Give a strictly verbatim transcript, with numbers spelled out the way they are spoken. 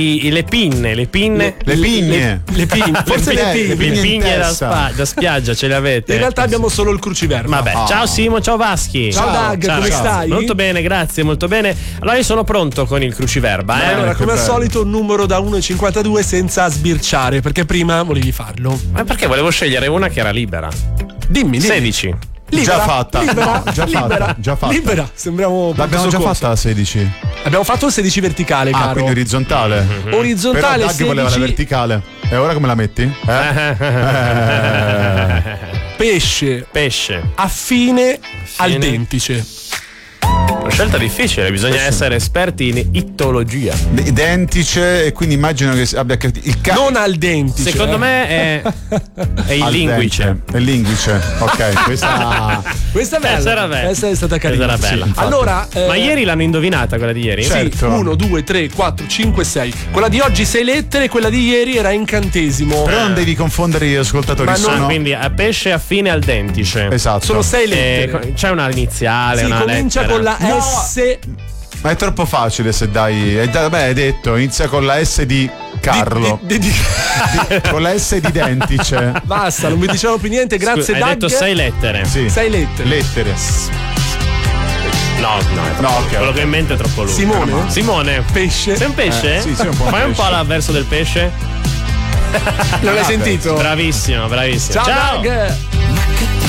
I, le pinne, le pinne, le, le pigne, le, le pigne, forse le, le pigne, le pigne da, spa, da spiaggia ce le avete? In realtà abbiamo solo il cruciverba. Vabbè, oh. ciao Simo, ciao Vaschi. Ciao, ciao Doug, ciao, come ciao. stai? Molto bene, grazie, molto bene. Allora io sono pronto con il cruciverba. Eh? Allora, come al solito, un numero da uno a cinquantadue senza sbirciare, perché prima volevi farlo. Ma perché volevo scegliere una che era libera. Dimmi, dimmi. sedici. Libera, già fatta, libera, no, già libera, fatta, già fatta. Libera, sembriamo. L'abbiamo già fatta la sedici. Abbiamo fatto il sedici verticale, ah, caro. quindi orizzontale. Mm-hmm. Orizzontale. Però Doug voleva la verticale. E ora come la metti? Eh? eh. Pesce. Pesce. Affine, Affine al dentice. Una scelta difficile, bisogna Pesce. essere esperti in ittologia. D- dentice, e quindi immagino che abbia il ca- non al dentice. Secondo eh. me è, è il linguice. È il linguice, ok. Questa, questa è bella. Era bella. Questa è stata carina. Era bella. Sì, allora, eh... ma ieri l'hanno indovinata quella di ieri? Certo. uno, due, tre, quattro, cinque, sei. Quella di oggi sei lettere, quella di ieri era incantesimo. Però non devi confondere gli ascoltatori. Ma sono... non, quindi a pesce affine al dentice. Esatto. Sono sei lettere. Eh, c'è una iniziale, sì, una comincia lettera. con la No. S. Ma è troppo facile se dai. È da, beh, hai detto, inizia con la S di Carlo. Di, di, di, di, con la S di dentice. Basta, non mi diciamo più niente, grazie. Scusa, hai Doug. detto sei lettere. Sì. Sei lettere. Lettere. No, no, è no, okay. quello che ho in mente è troppo lungo. Simone? Simone. Pesce. Sei un pesce? Eh, sì, sì, un po' un Fai pesce. un po' l'avverso del pesce. Non l'hai sentito? Bravissimo, bravissimo. Ciao, Ciao. Doug.